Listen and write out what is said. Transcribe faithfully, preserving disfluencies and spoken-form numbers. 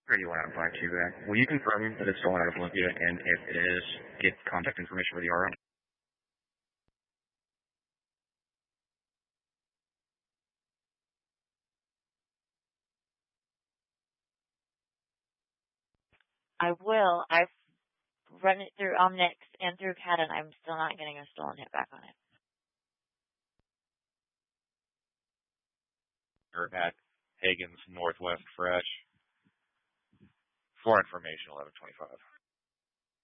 thirty-one out of five two back. Will you confirm that it's stolen out of Olympia, and if it is, get contact information for the R O? I will. I've run it through Omnix and through C A D, and I'm still not getting a stolen hit back on it. Or at Hagen's Northwest Fresh. For information, eleven twenty-five.